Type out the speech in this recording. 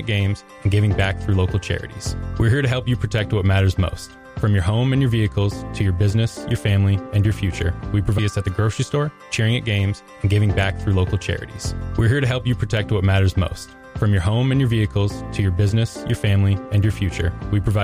games, and giving back through local charities. We're here to help you protect what matters most. From your home and your vehicles to your business, your family, and your future, we provide us at the grocery store, cheering at games, and giving back through local charities. We're here to help you protect what matters most. From your home and your vehicles to your business, your family, and your future, we provide